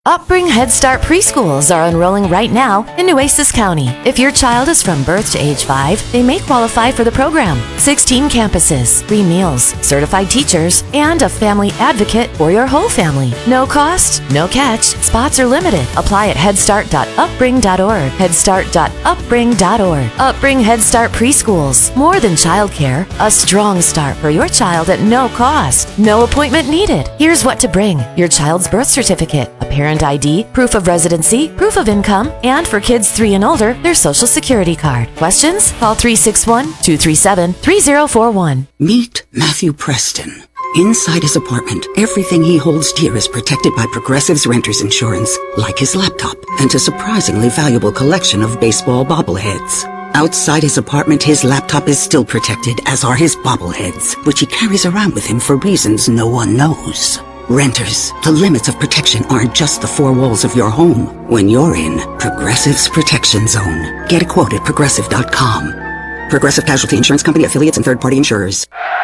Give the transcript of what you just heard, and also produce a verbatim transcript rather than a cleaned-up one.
Upbring Head Start preschools are enrolling right now in Nueces County. If your child is from birth to age five, they may qualify for the program. sixteen campuses, free meals, certified teachers, and a family advocate for your whole family. No cost, no catch. Spots are limited. Apply at headstart dot upbring dot org. headstart dot upbring dot org. Upbring Head Start preschools. More than childcare, a strong start for your child at no cost. No appointment needed. Here's what to bring: your child's birth certificate, a parent I D, proof of residency, proof of income, and for kids three and older, their social security card. Questions? Call three six one, two three seven, three zero four one. Meet Matthew Preston. Inside his apartment, everything he holds dear is protected by Progressive's renter's insurance, like his laptop and a surprisingly valuable collection of baseball bobbleheads. Outside his apartment, his laptop is still protected, as are his bobbleheads, which he carries around with him for reasons no one knows. Renters, the limits of protection aren't just the four walls of your home. When you're in Progressive's Protection Zone, get a quote at progressive dot com. Progressive Casualty Insurance Company, affiliates, and third-party insurers.